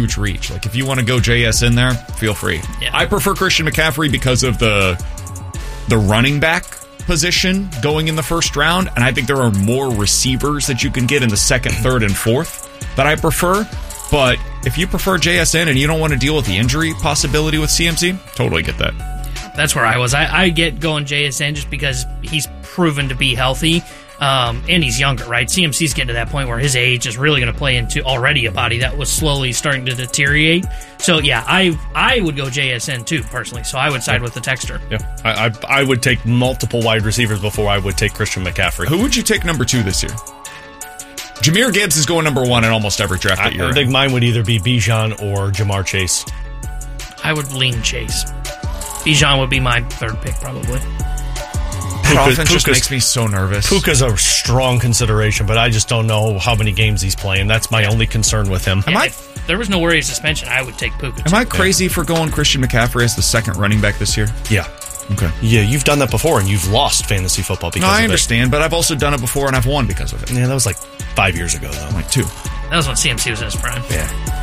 huge reach. Like, if you want to go JS in there, feel free. Yeah. I prefer Christian McCaffrey because of the running back position going in the first round, and I think there are more receivers that you can get in the second, third, and fourth that I prefer. But if you prefer JSN and you don't want to deal with the injury possibility with CMC, totally get that. That's where I was. I get going JSN just because he's proven to be healthy, and he's younger, right? CMC's getting to that point where his age is really going to play into already a body that was slowly starting to deteriorate. So, yeah, I would go JSN too, personally. So I would side with the texter. Yeah, I would take multiple wide receivers before I would take Christian McCaffrey. Who would you take number 2 this year? Jahmyr Gibbs is going number 1 in almost every draft that you're in. I think mine would either be Bijan or Jamar Chase. I would lean Chase. Bijan would be my third pick, probably. That offense just makes me so nervous. Puka's a strong consideration, but I just don't know how many games he's playing. That's my only concern with him. If there was no worry of suspension, I would take Puka. Am I crazy for going Christian McCaffrey as the second running back this year? Yeah. Okay. Yeah, you've done that before, and you've lost fantasy football because of it. No, I understand, but I've also done it before, and I've won because of it. Yeah, that was like 5 years ago, though. Like 2. That was when CMC was in his prime. Yeah.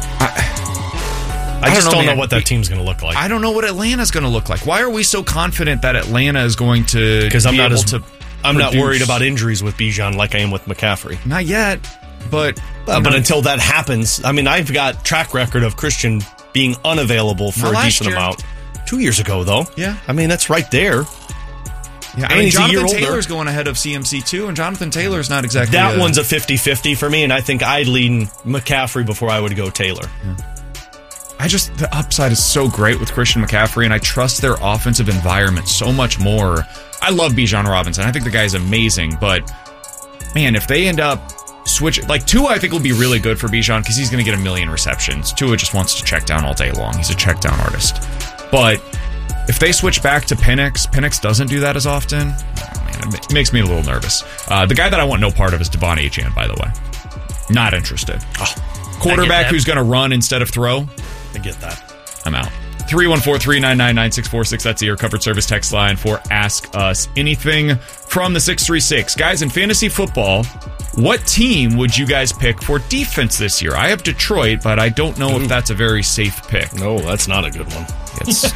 I just don't know what that team's going to look like. I don't know what Atlanta's going to look like. Why are we so confident that Atlanta is going to Because I'm I'm not worried about injuries with Bijan like I am with McCaffrey. Not yet, but until that happens, I mean, I've got track record of Christian being unavailable for a decent amount. 2 years ago, though. Yeah. I mean, that's right there. Yeah, I mean, Jonathan Taylor's going ahead of CMC, too, and Jonathan Taylor's not exactly... That one's a 50-50 for me, and I think I'd lean McCaffrey before I would go Taylor. Yeah. The upside is so great with Christian McCaffrey, and I trust their offensive environment so much more. I love Bijan Robinson. I think the guy is amazing, but, man, if they end up switching... Like, Tua, I think, will be really good for Bijan because he's going to get 1 million receptions. Tua just wants to check down all day long. He's a check down artist. But if they switch back to Penix doesn't do that as often. Oh, man, it makes me a little nervous. The guy that I want no part of is Devon Achane, by the way. Not interested. Quarterback who's going to run instead of throw. I get that. I'm out. 314-399-9646. That's the Air Covered Service text line for Ask Us Anything from the 636. Guys, in fantasy football, what team would you guys pick for defense this year? I have Detroit, but I don't know if that's a very safe pick. No, that's not a good one. It's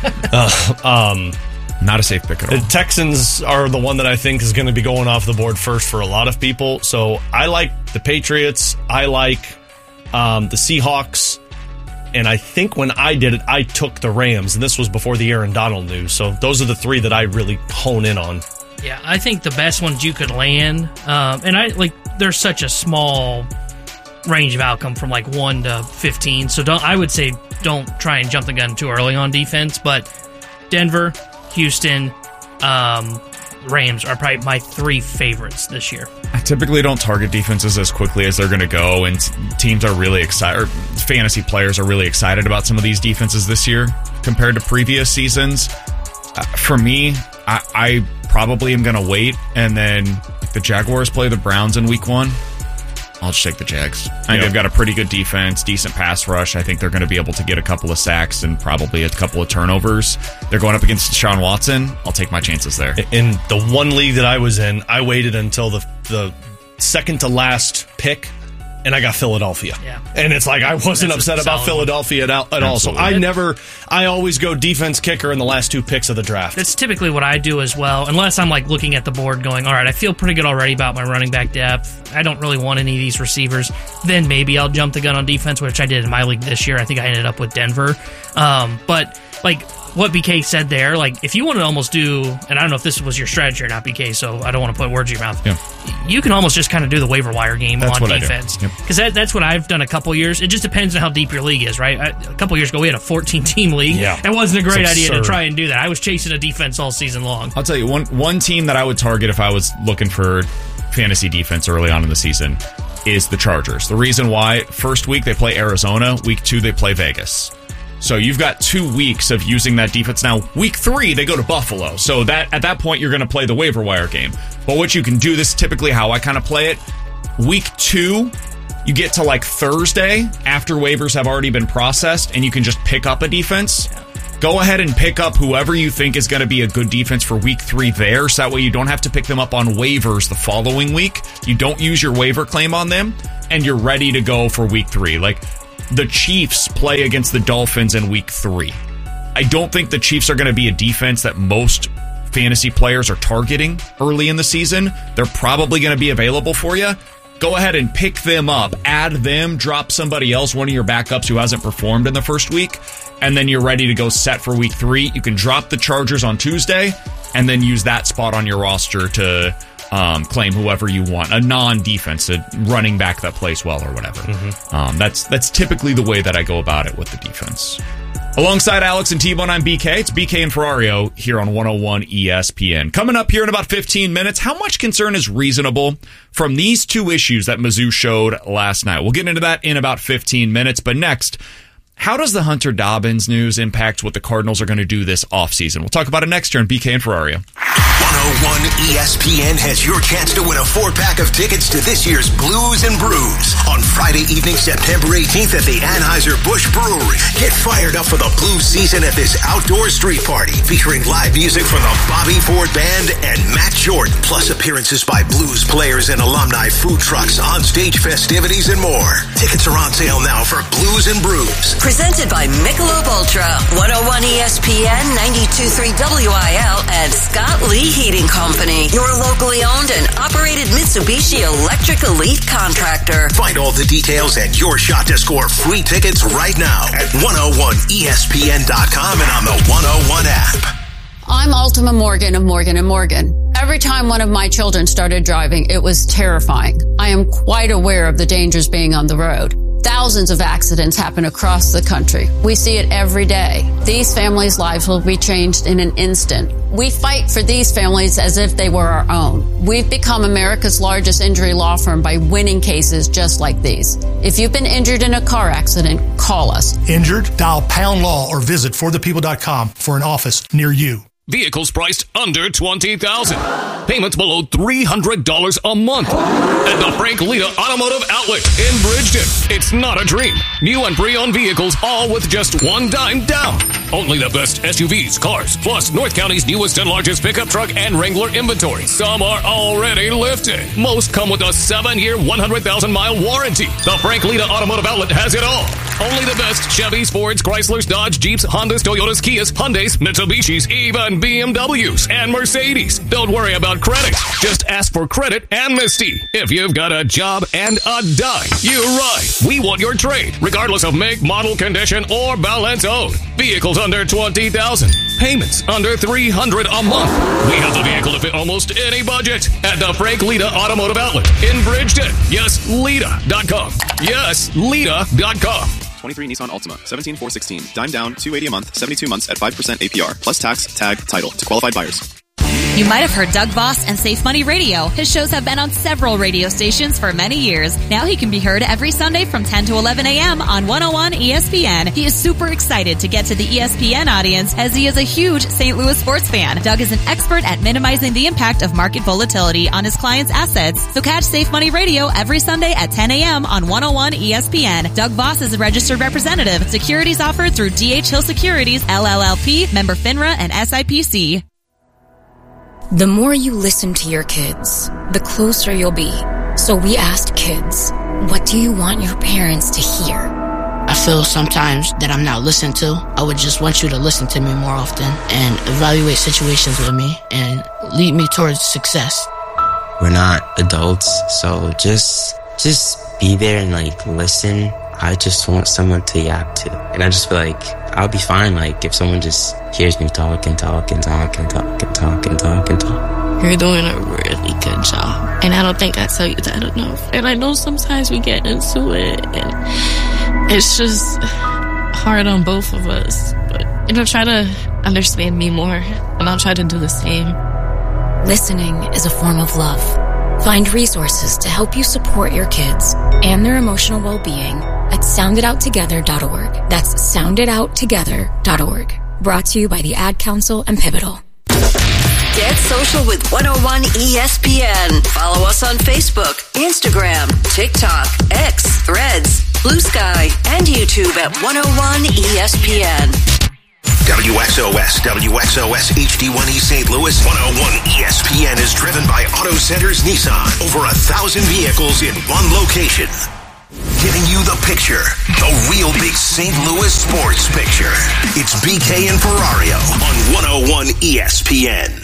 not a safe pick at all. The Texans are the one that I think is going to be going off the board first for a lot of people. So I like the Patriots. I like the Seahawks. And I think when I did it, I took the Rams. And this was before the Aaron Donald news. So those are the 3 that I really hone in on. Yeah, I think the best ones you could land, and there's such a small range of outcome from like 1 to 15. So I would say don't try and jump the gun too early on defense. But Denver, Houston, Rams are probably my 3 favorites this year. I typically don't target defenses as quickly as they're going to go, and teams are really excited, or fantasy players are really excited about some of these defenses this year compared to previous seasons. For me, I probably am going to wait, and then if the Jaguars play the Browns in week 1, I'll just take the Jags. I think they've got a pretty good defense, decent pass rush. I think they're going to be able to get a couple of sacks and probably a couple of turnovers. They're going up against Deshaun Watson. I'll take my chances there. In the one league that I was in, I waited until the second to last pick, and I got Philadelphia. Yeah. And it's like I wasn't upset about Philadelphia at all. So I always go defense kicker in the last 2 picks of the draft. That's typically what I do as well, unless I'm like looking at the board going, all right, I feel pretty good already about my running back depth. I don't really want any of these receivers. Then maybe I'll jump the gun on defense, which I did in my league this year. I think I ended up with Denver. But like what BK said there, like if you want to almost do, and I don't know if this was your strategy or not, BK, so I don't want to put words in your mouth. Yeah. You can almost just kind of do the waiver wire game on defense. Because that's what I've done a couple years. It just depends on how deep your league is, right? A couple years ago, we had a 14-team league. Yeah. It wasn't a great idea to try and do that. I was chasing a defense all season long. I'll tell you, one team that I would target if I was looking for fantasy defense early on in the season is the Chargers. The reason why, first week they play Arizona, week 2 they play Vegas. So you've got 2 weeks of using that defense. Now, week 3, they go to Buffalo. So that at that point, you're going to play the waiver wire game. But what you can do, this is typically how I kind of play it. Week 2, you get to like Thursday after waivers have already been processed, and you can just pick up a defense. Go ahead and pick up whoever you think is going to be a good defense for week 3 there. So that way you don't have to pick them up on waivers the following week. You don't use your waiver claim on them, and you're ready to go for week 3. Like, the Chiefs play against the Dolphins in week 3. I don't think the Chiefs are going to be a defense that most fantasy players are targeting early in the season. They're probably going to be available for you. Go ahead and pick them up, add them, drop somebody else, one of your backups who hasn't performed in the first week, and then you're ready to go set for week 3. You can drop the Chargers on Tuesday and then use that spot on your roster to claim whoever you want, a non-defense, a running back that plays well or whatever. That's typically the way that I go about it with the defense. Alongside Alex and T-Bone, I'm BK. It's BK and Ferrario here on 101 ESPN. Coming up here in about 15 minutes, how much concern is reasonable from these two issues that Mizzou showed last night? We'll get into that in about 15 minutes. But next, how does the Hunter Dobbins news impact what the Cardinals are going to do this offseason? We'll talk about it next here on BK and Ferrario. 101 ESPN has your chance to win a 4-pack of tickets to this year's Blues and Brews on Friday evening, September 18th at the Anheuser-Busch Brewery. Get fired up for the blues season at this outdoor street party featuring live music from the Bobby Ford Band and Matt Jordan, plus appearances by blues players and alumni, food trucks, on-stage festivities, and more. Tickets are on sale now for Blues and Brews. Presented by Michelob Ultra, 101 ESPN, 92.3 WIL, and Scott Lee Heating Company, your locally owned and operated Mitsubishi Electric Elite contractor. Find all the details and your shot to score free tickets right now at 101ESPN.com and on the 101 app. I'm Ultima Morgan of Morgan & Morgan. Every time one of my children started driving, it was terrifying. I am quite aware of the dangers being on the road. Thousands of accidents happen across the country. We see it every day. These families' lives will be changed in an instant. We fight for these families as if they were our own. We've become America's largest injury law firm by winning cases just like these. If you've been injured in a car accident, call us. Injured? Dial pound law or visit forthepeople.com for an office near you. Vehicles priced under $20,000. Payments below $300 a month. At the Frank Lita Automotive Outlet in Bridgeton. It's not a dream. New and pre-owned vehicles, all with just $1 down. Only the best SUVs, cars, plus North County's newest and largest pickup truck and Wrangler inventory. Some are already lifted. Most come with a 7-year, 100,000-mile warranty. The Frank Lita Automotive Outlet has it all. Only the best Chevys, Fords, Chryslers, Dodge, Jeeps, Hondas, Toyotas, Kias, Hyundais, Mitsubishis, even BMWs and Mercedes. Don't worry about credit. Just ask for credit amnesty. If you've got a job and a dime, you ride. We want your trade, regardless of make, model, condition, or balance owed. Vehicles under $20,000. Payments under $300 a month. We have the vehicle to fit almost any budget at the Frank Lita Automotive Outlet in Bridgeton. Yes, Lita.com. Yes, Lita.com. 23 Nissan Altima, 17,416. Dime down, $280 a month, 72 months at 5% APR, plus tax, tag, title to qualified buyers. You might have heard Doug Voss and Safe Money Radio. His shows have been on several radio stations for many years. Now he can be heard every Sunday from 10 to 11 a.m. on 101 ESPN. He is super excited to get to the ESPN audience as he is a huge St. Louis sports fan. Doug is an expert at minimizing the impact of market volatility on his clients' assets. So catch Safe Money Radio every Sunday at 10 a.m. on 101 ESPN. Doug Voss is a registered representative. Securities offered through D.H. Hill Securities, LLLP, member FINRA and SIPC. The more you listen to your kids, the closer you'll be. So we asked kids, what do you want your parents to hear? I feel sometimes that I'm not listened to. I would just want you to listen to me more often and evaluate situations with me and lead me towards success. We're not adults, so just be there and listen. I just want someone to yap to. And I just feel like I'll be fine, if someone just hears me talk and talk and talk and talk and talk and talk and talk. You're doing a really good job. And I don't think I tell you that enough. And I know sometimes we get into it and it's just hard on both of us. But, try to understand me more and I'll try to do the same. Listening is a form of love. Find resources to help you support your kids and their emotional well-being at sounditouttogether.org. That's sounditouttogether.org. Brought to you by the Ad Council and Pivotal. Get social with 101 ESPN. Follow us on Facebook, Instagram, TikTok, X, Threads, Blue Sky, and YouTube at 101 ESPN. WXOS HD1E St. Louis 101 ESPN is driven by Auto Centers Nissan. Over 1,000 vehicles in one location. Giving you the picture, the real big St. Louis sports picture. It's BK and Ferrario on 101 ESPN.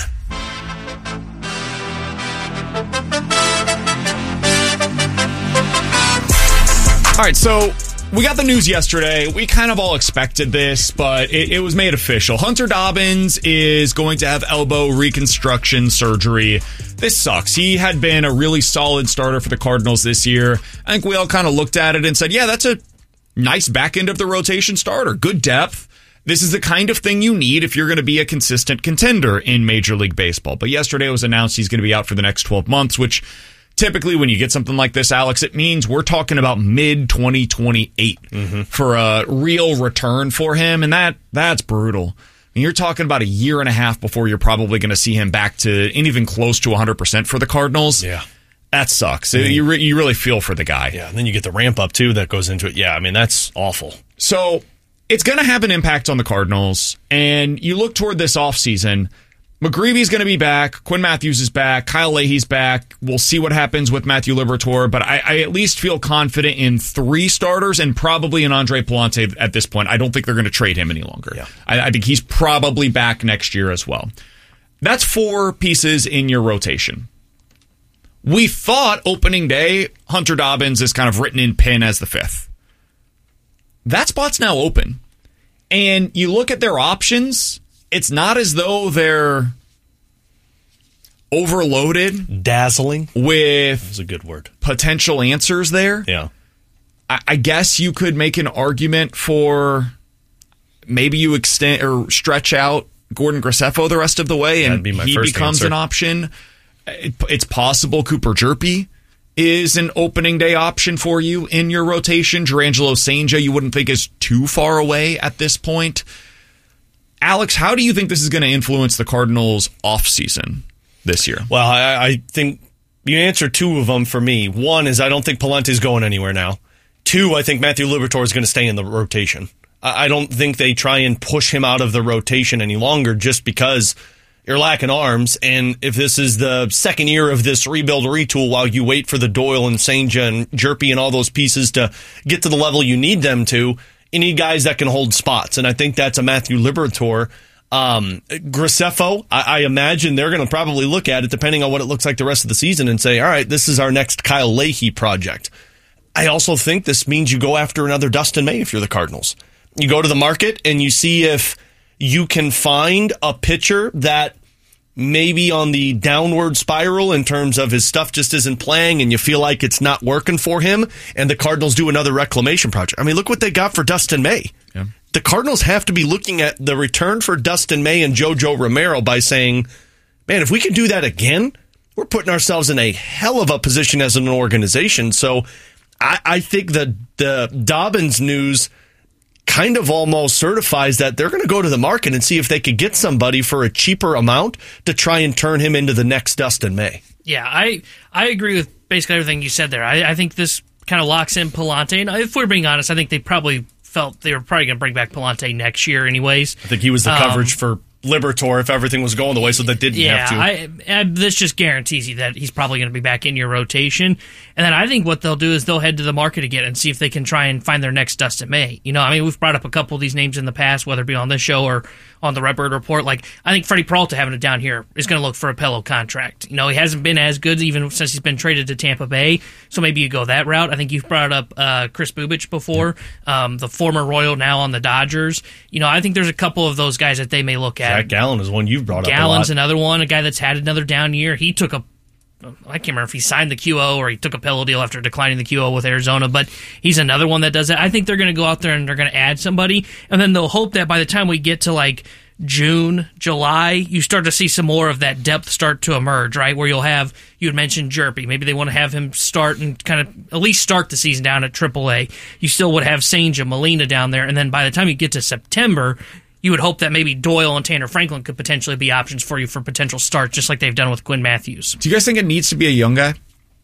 All right, so we got the news yesterday. We kind of all expected this, but it was made official. Hunter Dobbins is going to have elbow reconstruction surgery. This sucks. He had been a really solid starter for the Cardinals this year. I think we all kind of looked at it and said, yeah, that's a nice back end of the rotation starter. Good depth. This is the kind of thing you need if you're going to be a consistent contender in Major League Baseball. But yesterday it was announced he's going to be out for the next 12 months, which typically when you get something like this, Alex, it means we're talking about mid-2028 for a real return for him, and that's brutal. And you're talking about a year and a half before you're probably going to see him back to even close to 100% for the Cardinals. Yeah. That sucks. You really feel for the guy. Yeah, and then you get the ramp up, too, that goes into it. Yeah, I mean, that's awful. So it's going to have an impact on the Cardinals, and you look toward this offseason. McGreevy's going to be back. Quinn Matthews is back. Kyle Leahy's back. We'll see what happens with Matthew Liberatore, but I at least feel confident in 3 starters and probably in Andre Pallante at this point. I don't think they're going to trade him any longer. Yeah. I think he's probably back next year as well. That's 4 pieces in your rotation. We thought opening day, Hunter Dobbins is kind of written in pen as the 5th. That spot's now open. And you look at their options, it's not as though they're overloaded. Dazzling. With that's a good word. Potential answers there. Yeah. I guess you could make an argument for maybe you extend or stretch out Gordon Graceffo the rest of the way and he becomes an option. It's possible Cooper Jerpy is an opening day option for you in your rotation. Jurangelo St. you wouldn't think is too far away at this point. Alex, how do you think this is going to influence the Cardinals' offseason this year? Well, I think you answered 2 of them for me. One is I don't think Pallante's going anywhere now. 2, I think Matthew Liberatore is going to stay in the rotation. I don't think they try and push him out of the rotation any longer just because you're lacking arms. And if this is the second year of this rebuild retool while you wait for the Doyle and St. and Jerpy and all those pieces to get to the level you need them to, you need guys that can hold spots, and I think that's a Matthew Liberatore. Graceffo, I imagine they're going to probably look at it, depending on what it looks like the rest of the season, and say, all right, this is our next Kyle Leahy project. I also think this means you go after another Dustin May if you're the Cardinals. You go to the market, and you see if you can find a pitcher that maybe on the downward spiral in terms of his stuff just isn't playing and you feel like it's not working for him, and the Cardinals do another reclamation project. I mean, look what they got for Dustin May. Yeah. The Cardinals have to be looking at the return for Dustin May and JoJo Romero by saying, man, if we can do that again, we're putting ourselves in a hell of a position as an organization. So I think that the Dobbins news kind of almost certifies that they're going to go to the market and see if they could get somebody for a cheaper amount to try and turn him into the next Dustin May. Yeah, I agree with basically everything you said there. I think this kind of locks in Pallante. And if we're being honest, I think they probably felt they were probably going to bring back Pallante next year anyways. I think he was the coverage for Liberatore if everything was going the way, so they didn't have to. This just guarantees you that he's probably going to be back in your rotation. And then I think what they'll do is they'll head to the market again and see if they can try and find their next Dustin May. You know, I mean, we've brought up a couple of these names in the past, whether it be on this show or on the Redbird Report. Like, I think Freddie Peralta having it down here is going to look for a Pello contract. You know, he hasn't been as good even since he's been traded to Tampa Bay, so maybe you go that route. I think you've brought up Chris Bubich before, the former Royal, now on the Dodgers. You know, I think there's a couple of those guys that they may look at. Zach Gallen is one you've brought up a lot. Gallen's another one, a guy that's had another down year. He took I can't remember if he signed the QO or he took a Pello deal after declining the QO with Arizona, but he's another one that does that. I think they're going to go out there and they're going to add somebody, and then they'll hope that by the time we get to like June, July, you start to see some more of that depth start to emerge, right? Where you'll have, you had mentioned Jerpy. Maybe they want to have him start and kind of at least start the season down at AAA. You still would have St. Molina down there, and then by the time you get to September, you would hope that maybe Doyle and Tanner Franklin could potentially be options for you for potential start, just like they've done with Quinn Matthews. Do you guys think it needs to be a young guy?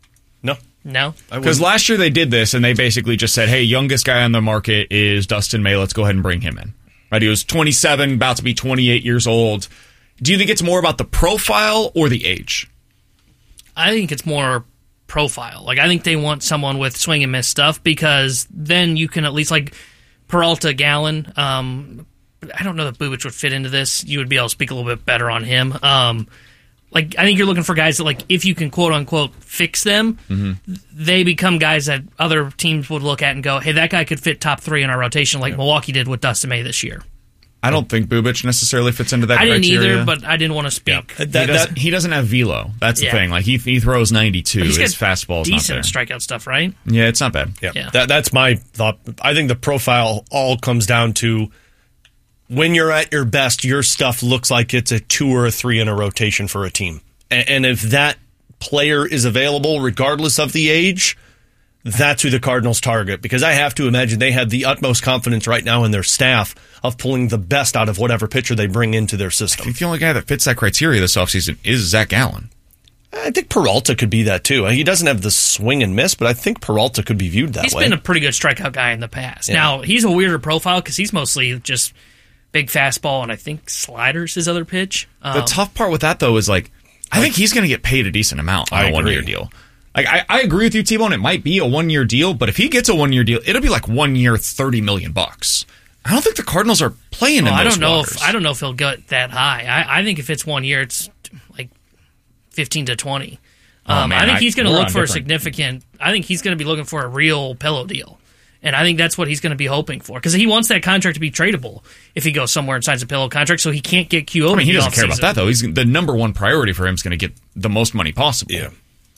No. Because last year they did this, and they basically just said, hey, youngest guy on the market is Dustin May. Let's go ahead and bring him in. Right? He was 27, about to be 28 years old. Do you think it's more about the profile or the age? I think it's more profile. Like, I think they want someone with swing and miss stuff because then you can at least, like, Peralta, Gallen. I don't know that Bubic would fit into this. You would be able to speak a little bit better on him. Like, I think you're looking for guys that, like, if you can quote-unquote fix them, they become guys that other teams would look at and go, hey, that guy could fit top 3 in our rotation like Milwaukee did with Dustin May this year. I don't think Bubic necessarily fits into that I criteria. didn't either, but I didn't want to speak. He doesn't have velo. That's the thing. Like, he throws 92. His fastball is decent not there. strikeout stuff, right? Yeah, it's not bad. Yeah. That's my thought. I think the profile all comes down to when you're at your best, your stuff looks like it's a 2 or a 3 in a rotation for a team. And if that player is available, regardless of the age, that's who the Cardinals target, because I have to imagine they have the utmost confidence right now in their staff of pulling the best out of whatever pitcher they bring into their system. I think the only guy that fits that criteria this offseason is Zach Gallen. I think Peralta could be that too. He doesn't have the swing and miss, but I think Peralta could be viewed that way. He's been a pretty good strikeout guy in the past. Yeah. Now, he's a weirder profile because he's mostly just big fastball and I think sliders his other pitch. The tough part with that, though, is like, I think he's going to get paid a decent amount on a one-year deal. Like, I agree with you, T-Bone. It might be a one-year deal, but if he gets a one-year deal, it'll be like 1 year, $30 million. I don't think the Cardinals are playing in those waters. I don't know if he'll get that high. I think if it's 1 year, it's like 15 to 20. I think he's going to look for a significant. I think he's going to be looking for a real pillow deal, and I think that's what he's going to be hoping for because he wants that contract to be tradable if he goes somewhere and signs a pillow contract, so he can't get QO. I mean, he doesn't care about that though. He's the number one priority for him is going to get the most money possible. Yeah.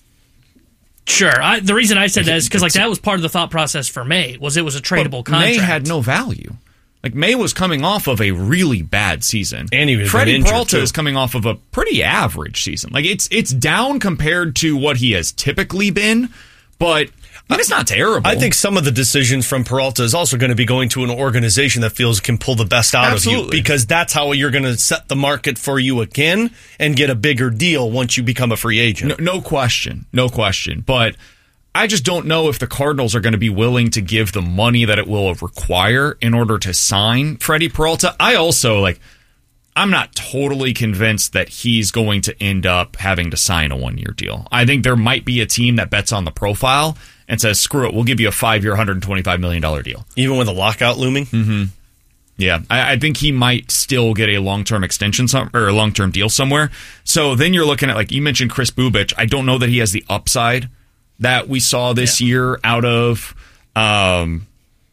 Sure. The reason I said that is because like that was part of the thought process for May. It was a tradable contract. May had no value. Like May was coming off of a really bad season, and Freddie Peralta is coming off of a pretty average season. Like it's down compared to what he has typically been, but it's not terrible. I think some of the decisions from Peralta is also going to be going to an organization that feels can pull the best out of you, because that's how you're going to set the market for you again and get a bigger deal once you become a free agent. No question. But I just don't know if the Cardinals are going to be willing to give the money that it will require in order to sign Freddie Peralta. I'm not totally convinced that he's going to end up having to sign a 1 year deal. I think there might be a team that bets on the profile and says, screw it, we'll give you a 5 year, $125 million deal. Even with a lockout looming? Mm-hmm. Yeah, I think he might still get a long-term extension or a long-term deal somewhere. So then you're looking at, like you mentioned, Chris Bubic. I don't know that he has the upside that we saw this year out of, why am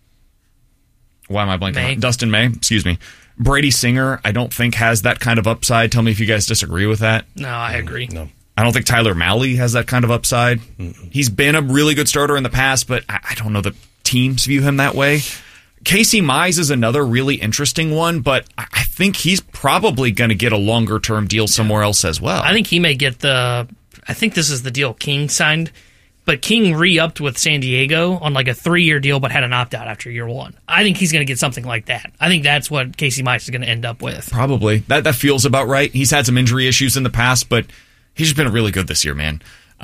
I blanking? Dustin May, excuse me. Brady Singer, I don't think has that kind of upside. Tell me if you guys disagree with that. No, I agree. No. I don't think Tyler Mahle has that kind of upside. He's been a really good starter in the past, but I don't know that teams view him that way. Casey Mize is another really interesting one, but I think he's probably going to get a longer-term deal somewhere else as well. I think he may get I think this is the deal King signed, but King re-upped with San Diego on like a 3-year deal but had an opt-out after year 1. I think he's going to get something like that. I think that's what Casey Mize is going to end up with. Probably. That feels about right. He's had some injury issues in the past, but he's just been really good this year, man.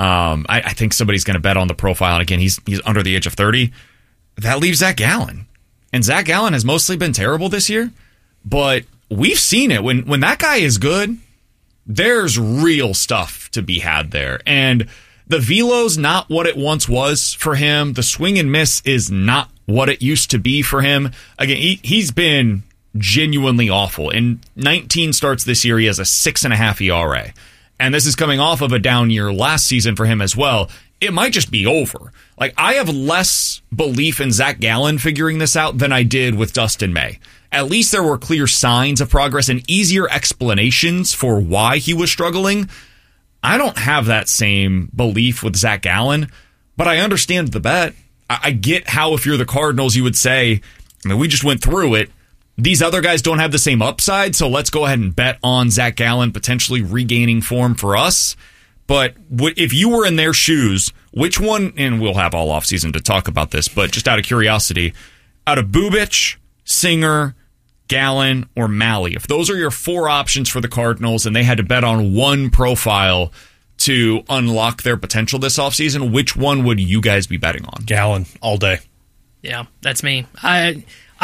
I think somebody's going to bet on the profile. And again, he's under the age of 30. That leaves Zach Gallen. And Zach Gallen has mostly been terrible this year, but we've seen it. When that guy is good, there's real stuff to be had there. And the velo's not what it once was for him. The swing and miss is not what it used to be for him. Again, he's been genuinely awful. In 19 starts this year, he has a 6.5 ERA. And this is coming off of a down year last season for him as well. It might just be over. Like, I have less belief in Zach Gallen figuring this out than I did with Dustin May. At least there were clear signs of progress and easier explanations for why he was struggling. I don't have that same belief with Zach Gallen, but I understand the bet. I get how if you're the Cardinals, you would say, I mean, we just went through it. These other guys don't have the same upside, so let's go ahead and bet on Zach Gallen potentially regaining form for us. But if you were in their shoes, which one, and we'll have all offseason to talk about this, but just out of curiosity, out of Bubic, Singer, Gallen, or Mahle, if those are your 4 options for the Cardinals and they had to bet on one profile to unlock their potential this offseason, which one would you guys be betting on? Gallen, all day. Yeah, that's me. I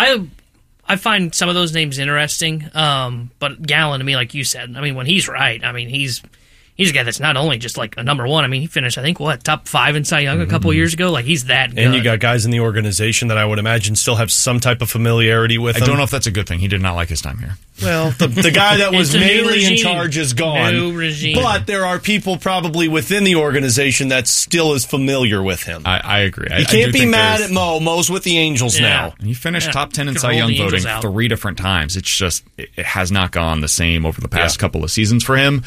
find some of those names interesting, but Gallen, to me, like you said, I mean, when he's right, I mean, he's he's a guy that's not only just like a number one. I mean, he finished, I think, top 5 in Cy Young a couple of years ago. Like, he's that good. And you got guys in the organization that I would imagine still have some type of familiarity with him. I don't know if that's a good thing. He did not like his time here. Well, the guy that was mainly in charge is gone. New regime. But there are people probably within the organization that still is familiar with him. I agree. You can't be mad at Mo. Mo's with the Angels now. And he finished top 10 in Cy Young voting 3 different times. It's just, it has not gone the same over the past couple of seasons for him.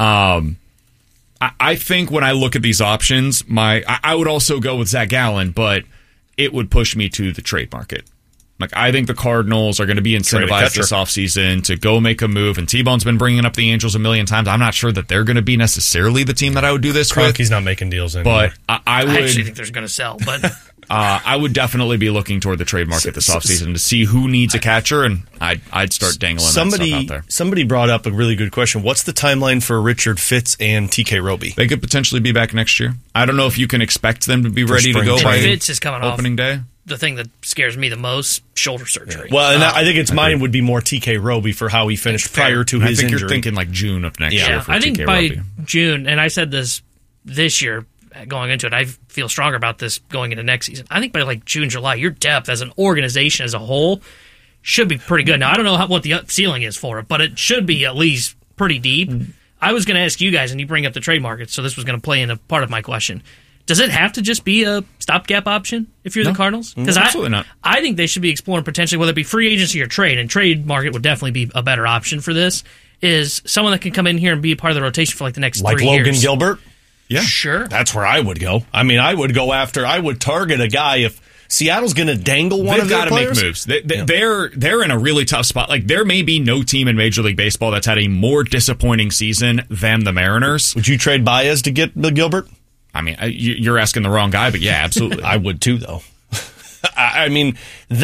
I think when I look at these options, I would also go with Zach Gallen, but it would push me to the trade market. Like, I think the Cardinals are going to be incentivized this offseason to go make a move, and T-Bone's been bringing up the Angels a million times. I'm not sure that they're going to be necessarily the team that I would do this with. He's not making deals anymore. But I actually think they're going to sell, but... I would definitely be looking toward the trade market this offseason to see who needs a catcher, and I'd start dangling that stuff out there. Somebody brought up a really good question. What's the timeline for Richard Fitz and TK Roby? They could potentially be back next year. I don't know if you can expect them to be ready to go by Fitz is coming opening day. The thing that scares me the most, shoulder surgery. Well, and I think mine would be more TK Roby for how he finished prior to his injury. I think you're thinking like June of next year for TK Roby. I think by June, and I said this year going into it, I feel stronger about this going into next season. I think by like June, July, your depth as an organization as a whole should be pretty good. Now, I don't know what the ceiling is for it, but it should be at least pretty deep. I was going to ask you guys, and you bring up the trade market, so this was going to play in a part of my question. Does it have to just be a stopgap option if you're the Cardinals? Because absolutely not. I think they should be exploring potentially whether it be free agency or trade, and trade market would definitely be a better option for this, is someone that can come in here and be a part of the rotation for like the next 3 years. Like Logan Gilbert? Yeah. Sure. That's where I would go. I mean, I would target a guy if Seattle's going to dangle one of their players. They've got to make moves. They're in a really tough spot. Like, there may be no team in Major League Baseball that's had a more disappointing season than the Mariners. Would you trade Baez to get Gilbert? I mean, you're asking the wrong guy, but yeah, absolutely. I would too, though. I mean,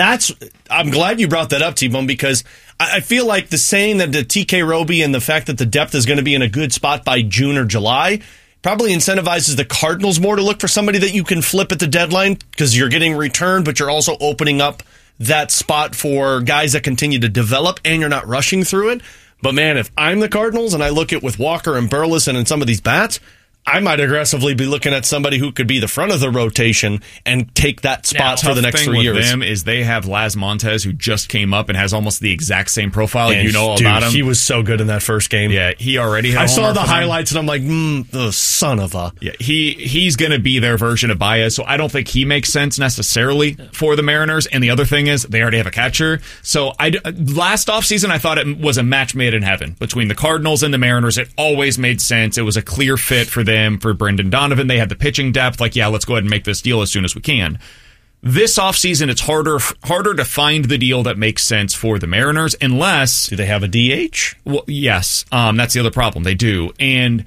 I'm glad you brought that up, T-Bone, because I feel like the saying that the TK Roby and the fact that the depth is going to be in a good spot by June or July probably incentivizes the Cardinals more to look for somebody that you can flip at the deadline because you're getting return, but you're also opening up that spot for guys that continue to develop and you're not rushing through it. But man, if I'm the Cardinals and I look at with Walker and Burleson and some of these bats, I might aggressively be looking at somebody who could be the front of the rotation and take that spot for the next 3 years. The thing with them is they have Laz Montez, who just came up and has almost the exact same profile. And you know all about him. He was so good in that first game. Yeah, he already had I saw the highlights, and I'm like, the son of a... Yeah, he's going to be their version of Baez, so I don't think he makes sense necessarily for the Mariners. And the other thing is, they already have a catcher. So last offseason, I thought it was a match made in heaven between the Cardinals and the Mariners. It always made sense. It was a clear fit for them. For Brendan Donovan, they had the pitching depth. Like, yeah, let's go ahead and make this deal as soon as we can. This offseason, it's harder to find the deal that makes sense for the Mariners unless... Do they have a DH? Well, yes. That's the other problem. They do. And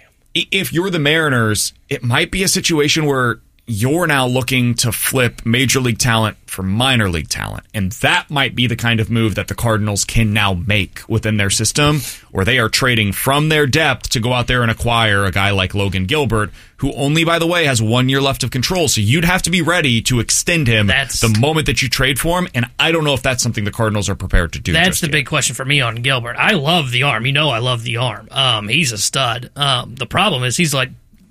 if you're the Mariners, it might be a situation where you're now looking to flip major league talent for minor league talent. And that might be the kind of move that the Cardinals can now make within their system, where they are trading from their depth to go out there and acquire a guy like Logan Gilbert, who only, by the way, has 1 year left of control. So you'd have to be ready to extend him the moment that you trade for him. And I don't know if that's something the Cardinals are prepared to do. That's the big question for me on Gilbert. I love the arm. You know I love the arm. He's a stud. The problem is he's like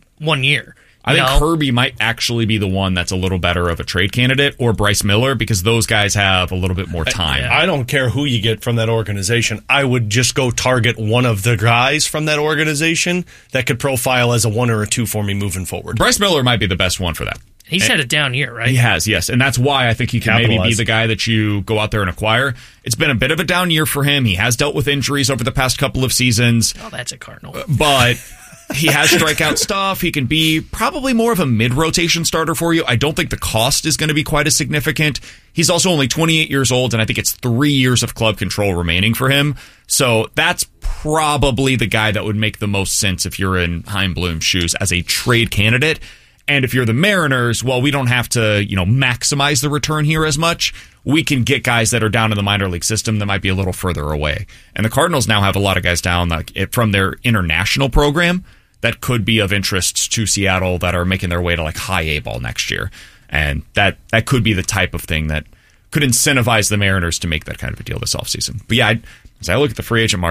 1 year. I think Kirby might actually be the one that's a little better of a trade candidate, or Bryce Miller, because those guys have a little bit more time. I don't care who you get from that organization. I would just go target one of the guys from that organization that could profile as a 1 or a 2 for me moving forward. Bryce Miller might be the best one for that. He's had a down year, right? He has, yes. And that's why I think he can maybe be the guy that you go out there and acquire. It's been a bit of a down year for him. He has dealt with injuries over the past couple of seasons. Oh, that's a Cardinal. But... he has strikeout stuff. He can be probably more of a mid-rotation starter for you. I don't think the cost is going to be quite as significant. He's also only 28 years old, and I think it's 3 years of club control remaining for him. So that's probably the guy that would make the most sense if you're in Chaim Bloom's shoes as a trade candidate. And if you're the Mariners, well, we don't have to, maximize the return here as much. We can get guys that are down in the minor league system that might be a little further away. And the Cardinals now have a lot of guys down from their international program that could be of interest to Seattle that are making their way to like high A ball next year. And that could be the type of thing that could incentivize the Mariners to make that kind of a deal this offseason. But yeah, as I look at the free agent market,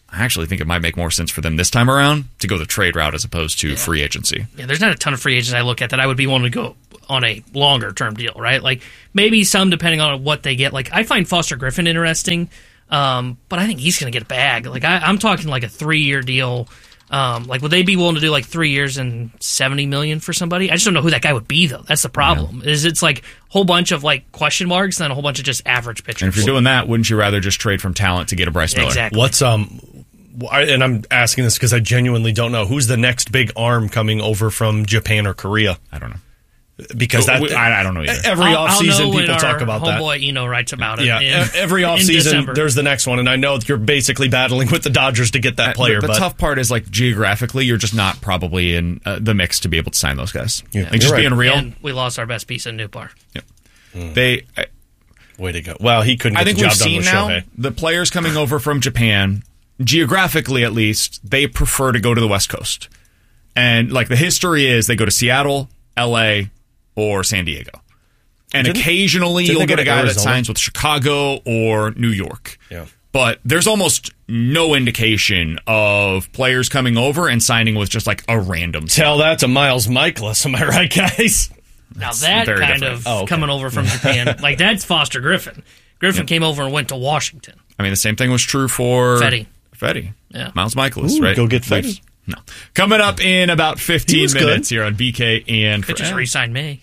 I actually think it might make more sense for them this time around to go the trade route as opposed to free agency. Yeah, there's not a ton of free agents I look at that I would be willing to go on a longer term deal, right? Like maybe some depending on what they get. Like I find Foster Griffin interesting, but I think he's going to get a bag. Like I'm talking like a 3-year deal. Like would they be willing to do like 3 years and $70 million for somebody? I just don't know who that guy would be though. That's the problem. Yeah. Is it's like a whole bunch of like question marks and then a whole bunch of just average pitchers. And if you're doing that, wouldn't you rather just trade from talent to get a Bryce Miller? Exactly. What's and I'm asking this because I genuinely don't know. Who's the next big arm coming over from Japan or Korea? I don't know. Because I don't know either. Every offseason people talk about that. Homeboy Eno writes about it. Yeah, every offseason there's the next one, and I know you're basically battling with the Dodgers to get that player. The tough part is like geographically, you're just not probably in the mix to be able to sign those guys. Yeah, like just being real. And we lost our best piece in Newbar. Yep. Way to go. Well, he couldn't get the job done with Shohei. The players coming over from Japan, geographically at least, they prefer to go to the West Coast. And like the history is they go to Seattle, LA, or San Diego. And occasionally you'll get a guy that signs with Chicago or New York. Yeah. But there's almost no indication of players coming over and signing with just like a random. Tell that to Miles Michaelis, am I right, guys? Now that kind of coming over from Japan, like that's Foster Griffin. Griffin came over and went to Washington. I mean, the same thing was true for Fetty. Yeah. Miles Michaelis, right? Go get Fetty. No. Coming up in about 15 minutes here on BK and Could just re-sign May.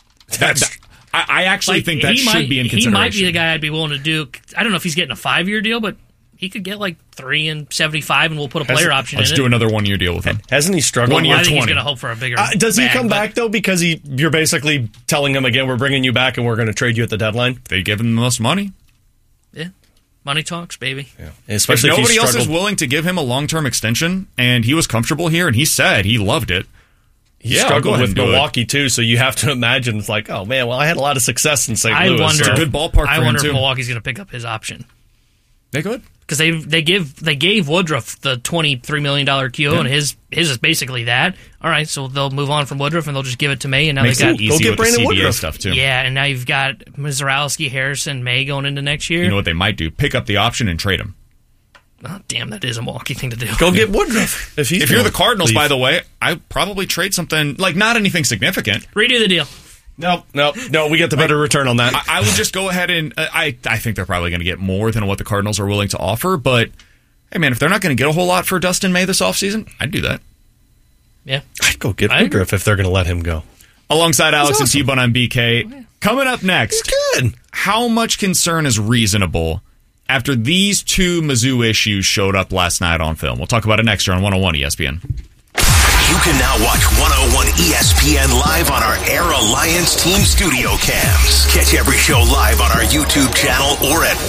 I actually think that should be in consideration. He might be the guy I'd be willing to do. I don't know if he's getting a 5-year deal, but he could get like 3 and 75, and we'll put a player option in it. Let's do another 1-year deal with him. Hasn't he struggled? 1 year, I think 20. he's going to hope for a bigger. Does he come back though? Because you're basically telling him again, we're bringing you back, and we're going to trade you at the deadline. They give him the most money. Yeah, money talks, baby. Yeah, especially if nobody else is willing to give him a long-term extension, and he was comfortable here, and he said he loved it. He struggled with Milwaukee too, so you have to imagine it's like, oh man, well I had a lot of success in St. Louis. It's a good ballpark for him, I wonder too. if Milwaukee's going to pick up his option. They could. Because they gave Woodruff the $23 million QO, and his is basically that. All right, so they'll move on from Woodruff, and they'll just give it to May, and now Makes they got it easy with Brandon Woodruff stuff too. Yeah, and now you've got Mizralski, Harrison, May going into next year. You know what they might do? Pick up the option and trade him. Oh, damn, that is a Milwaukee thing to do. Go get Woodruff. If you're the Cardinals, by the way, I'd probably trade something, like not anything significant. Redo the deal. No, we get the better return on that. I would just go ahead and, I think they're probably going to get more than what the Cardinals are willing to offer, but, hey man, if they're not going to get a whole lot for Dustin May this offseason, I'd do that. Yeah. I'd go get Woodruff if they're going to let him go. Alongside Alex and T-Bone on BK, coming up next, good. How much concern is reasonable after these two Mizzou issues showed up last night on film? We'll talk about it next year on 101 ESPN. You can now watch 101 ESPN live on our Air Alliance Team Studio Cams. Catch every show live on our YouTube channel or at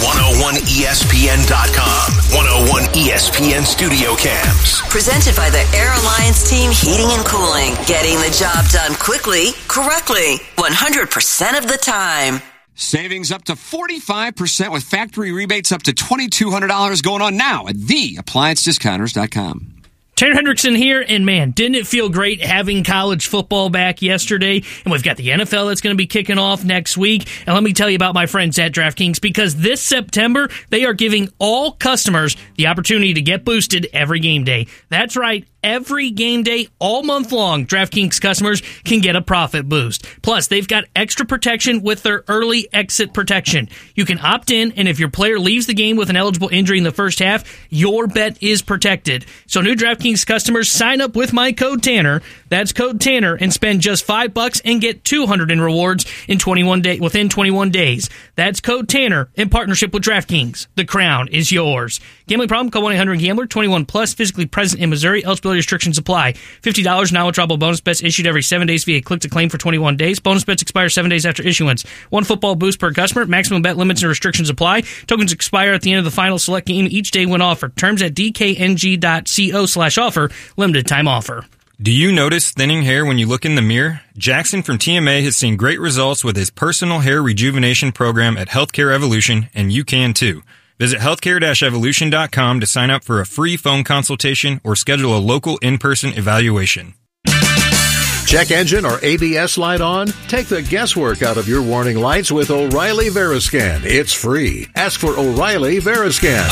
101ESPN.com. 101 ESPN Studio Cams. Presented by the Air Alliance Team Heating and Cooling. Getting the job done quickly, correctly, 100% of the time. Savings up to 45% with factory rebates up to $2,200 going on now at theappliancediscounters.com. Tanner Hendrickson here, and man, didn't it feel great having college football back yesterday? And we've got the NFL that's going to be kicking off next week. And let me tell you about my friends at DraftKings, because this September, they are giving all customers the opportunity to get boosted every game day. That's right. Every game day, all month long, DraftKings customers can get a profit boost. Plus, they've got extra protection with their early exit protection. You can opt in, and if your player leaves the game with an eligible injury in the first half, your bet is protected. So new DraftKings customers, sign up with my code Tanner. That's code Tanner, and spend just $5 and get $200 in rewards in within 21 days. That's code Tanner in partnership with DraftKings. The crown is yours. Gambling problem? Call 1-800-GAMBLER. 21 plus. Physically present in Missouri. Eligibility restrictions apply. $50 now withdrawable bonus bets issued every 7 days via click to claim for 21 days. Bonus bets expire 7 days after issuance. One football boost per customer. Maximum bet limits and restrictions apply. Tokens expire at the end of the final select game each day when offered. Terms at dkng.co/offer. Limited time offer. Do you notice thinning hair when you look in the mirror? Jackson from TMA has seen great results with his personal hair rejuvenation program at Healthcare Evolution, and you can too. Visit healthcare-evolution.com to sign up for a free phone consultation or schedule a local in-person evaluation. Check engine or ABS light on? Take the guesswork out of your warning lights with O'Reilly Veriscan. It's free. Ask for O'Reilly Veriscan.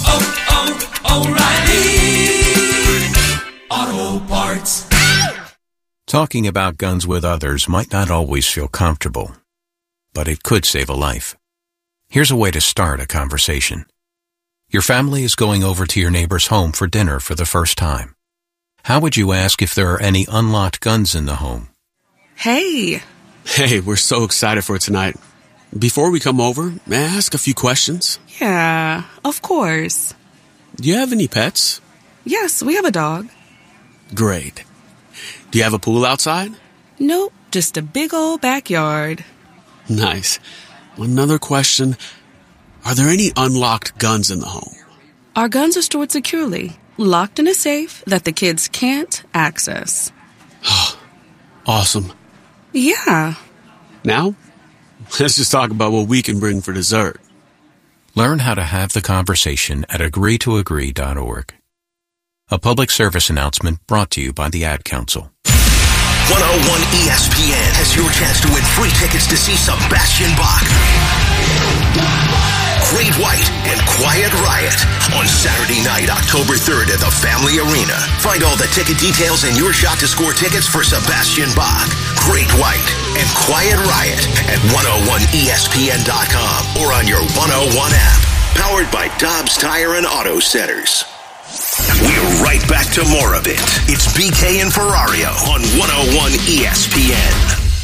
O'Reilly Auto Parts. Talking about guns with others might not always feel comfortable, but it could save a life. Here's a way to start a conversation. Your family is going over to your neighbor's home for dinner for the first time. How would you ask if there are any unlocked guns in the home? Hey, we're so excited for tonight. Before we come over, may I ask a few questions? Yeah, of course. Do you have any pets? Yes, we have a dog. Great. Do you have a pool outside? Nope, just a big old backyard. Nice. Another question. Are there any unlocked guns in the home? Our guns are stored securely, locked in a safe that the kids can't access. Awesome. Yeah. Now, let's just talk about what we can bring for dessert. Learn how to have the conversation at agreetoagree.org. A public service announcement brought to you by the Ad Council. 101 ESPN has your chance to win free tickets to see Sebastian Bach, Great White, and Quiet Riot on Saturday night, October 3rd at the Family Arena. Find all the ticket details and your shot to score tickets for Sebastian Bach, Great White, and Quiet Riot at 101ESPN.com or on your 101 app. Powered by Dobbs Tire and Auto Centers. We're right back to more of it. It's BK and Ferrario on 101 ESPN.